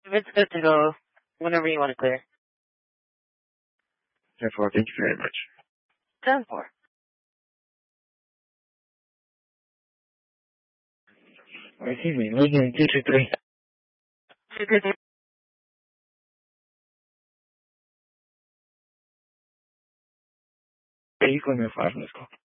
If it's good to go, whenever you want to clear. 10-4, thank you very much. 10-4. Excuse me, Legion 223. 223. You call me a 5 minutes call.